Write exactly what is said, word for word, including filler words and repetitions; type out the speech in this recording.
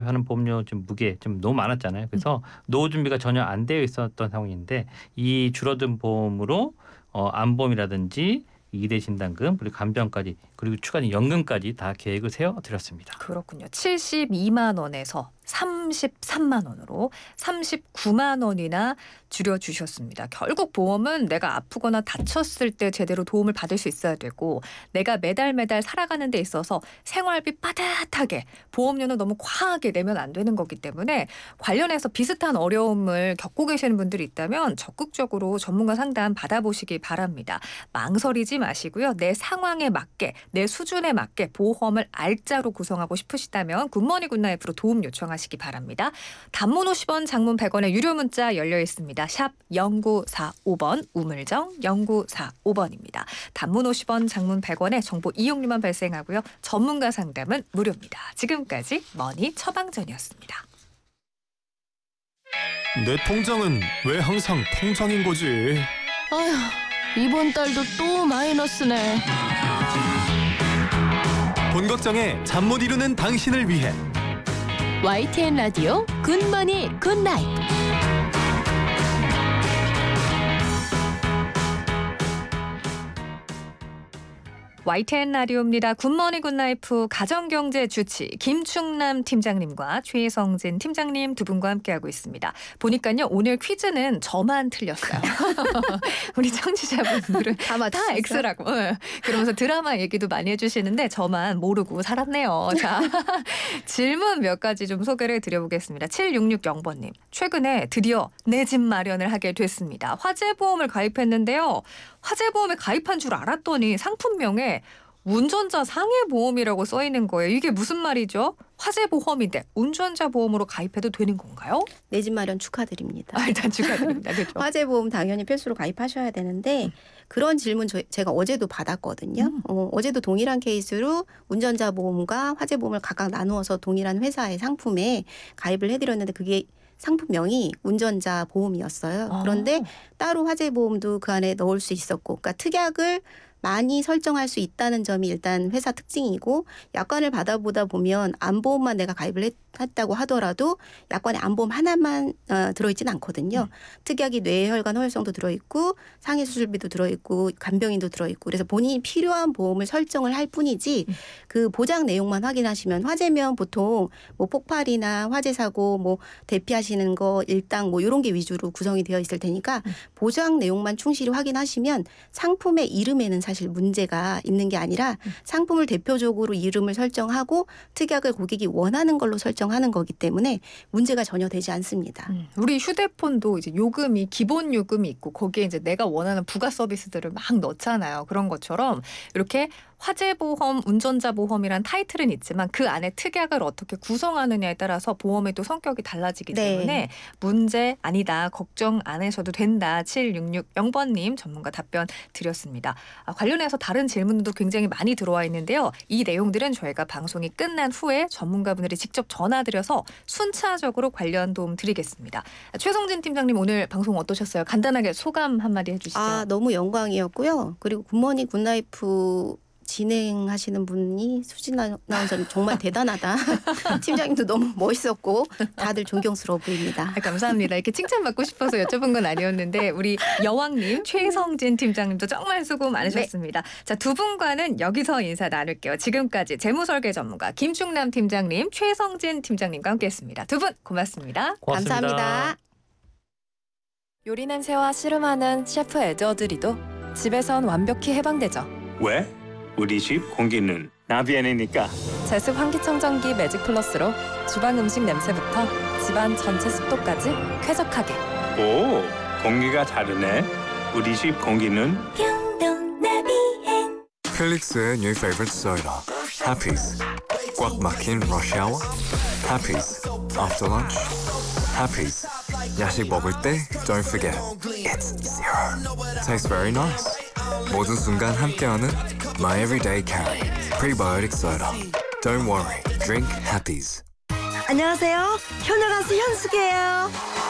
하는 보험료 좀 무게 좀 너무 많았잖아요. 그래서 노후 준비가 전혀 안 되어 있었던 상황인데 이 줄어든 보험으로 어 암보험이라든지 이 대 진단금 그리고 간병까지 그리고 추가된 연금까지 다 계획을 세워 드렸습니다. 그렇군요. 칠십이만 원에서 삼십삼만 원으로 삼십구만 원이나 줄여주셨습니다. 결국 보험은 내가 아프거나 다쳤을 때 제대로 도움을 받을 수 있어야 되고 내가 매달 매달 살아가는 데 있어서 생활비 빠듯하게 보험료는 너무 과하게 내면 안 되는 거기 때문에 관련해서 비슷한 어려움을 겪고 계시는 분들이 있다면 적극적으로 전문가 상담 받아보시기 바랍니다. 망설이지 마시고요. 내 상황에 맞게 내 수준에 맞게 보험을 알짜로 구성하고 싶으시다면 굿모닝 굿나잇으로 도움 요청하시기 바랍니다. 단문 오십 원, 장문 백 원의 유료 문자 열려 있습니다. 샵 공구사오 번, 우물정 공구사오 번입니다. 단문 오십 원, 장문 백 원의 정보 이용료만 발생하고요. 전문가 상담은 무료입니다. 지금까지 머니 처방전이었습니다. 내 통장은 왜 항상 통장인 거지? 아휴, 이번 달도 또 마이너스네. 돈 걱정에 잠 못 이루는 당신을 위해 와이티엔 라디오 굿머니 굿나잇. 와이티엔 라디오입니다. 굿모닝 굿나이프 가정경제 주치 김충남 팀장님과 최성진 팀장님 두 분과 함께하고 있습니다. 보니까요 오늘 퀴즈는 저만 틀렸어요. 우리 청취자분들은 다 다 X라고. 네. 그러면서 드라마 얘기도 많이 해주시는데 저만 모르고 살았네요. 자, 질문 몇 가지 좀 소개를 드려보겠습니다. 칠육육영 번님. 최근에 드디어 내 집 마련을 하게 됐습니다. 화재보험을 가입했는데요. 화재보험에 가입한 줄 알았더니 상품명에 운전자 상해보험이라고 써 있는 거예요. 이게 무슨 말이죠? 화재보험인데 운전자 보험으로 가입해도 되는 건가요? 내 집 마련 축하드립니다. 아, 일단 축하드립니다. 그렇죠? 화재보험 당연히 필수로 가입하셔야 되는데 음. 그런 질문 저, 제가 어제도 받았거든요. 음. 어, 어제도 동일한 케이스로 운전자 보험과 화재보험을 각각 나누어서 동일한 회사의 상품에 가입을 해드렸는데 그게 상품명이 운전자 보험이었어요. 그런데 아. 따로 화재보험도 그 안에 넣을 수 있었고 그러니까 특약을 많이 설정할 수 있다는 점이 일단 회사 특징이고 약관을 받아보다 보면 암보험만 내가 가입을 했, 했다고 하더라도 약관에 암보험 하나만 어, 들어있지는 않거든요. 음. 특약이 뇌혈관 허혈성도 들어있고 상해수술비도 들어있고 간병인도 들어있고 그래서 본인이 필요한 보험을 설정을 할 뿐이지 음. 그 보장 내용만 확인하시면 화재면 보통 뭐 폭발이나 화재 사고 뭐 대피하시는 거 일당 뭐 이런 게 위주로 구성이 되어 있을 테니까 음. 보장 내용만 충실히 확인하시면 상품의 이름에는 사실 문제가 있는 게 아니라 음. 상품을 대표적으로 이름을 설정하고 특약을 고객이 원하는 걸로 설정하는 거기 때문에 문제가 전혀 되지 않습니다. 음. 우리 휴대폰도 이제 요금이 기본 요금이 있고 거기에 이제 내가 원하는 부가 서비스들을 막 넣잖아요. 그런 것처럼 이렇게 화재보험, 운전자보험이란 타이틀은 있지만 그 안에 특약을 어떻게 구성하느냐에 따라서 보험의 또 성격이 달라지기 네. 때문에 문제 아니다, 걱정 안 하셔도 된다. 칠육육영 번님 전문가 답변 드렸습니다. 아, 관련해서 다른 질문도 굉장히 많이 들어와 있는데요. 이 내용들은 저희가 방송이 끝난 후에 전문가분들이 직접 전화드려서 순차적으로 관련 도움 드리겠습니다. 최성진 팀장님 오늘 방송 어떠셨어요? 간단하게 소감 한마디 해주시죠. 아, 너무 영광이었고요. 그리고 굿모닝 굿나이프 진행하시는 분이 수진 아나운서는 정말 대단하다. 팀장님도 너무 멋있었고 다들 존경스러워 보입니다. 아, 감사합니다. 이렇게 칭찬받고 싶어서 여쭤본 건 아니었는데 우리 여왕님 최성진 팀장님도 정말 수고 많으셨습니다. 네. 자, 두 분과는 여기서 인사 나눌게요. 지금까지 재무설계 전문가 김충남 팀장님, 최성진 팀장님과 함께했습니다. 두 분 고맙습니다. 고맙습니다. 감사합니다. 요리 냄새와 씨름하는 셰프 에드워드리도 집에선 완벽히 해방되죠. 왜? 우리 집 공기는 나비엔이니까. 제습 환기청정기 매직 플러스로 주방 음식 냄새부터 집안 전체 습도까지 쾌적하게. 오, 공기가 다르네. 우리 집 공기는 펠릭스의 new favorite soda, Happy's. 꽉 막힌 rush hour, Happy's. After lunch, Happy's. 야식 먹을 때 don't forget, it's zero. Tastes very nice. 모든 순간 함께하는 My Everyday Carry Prebiotic Soda. Don't worry, drink Happy's. 안녕하세요. 효녀 가수 현숙이에요.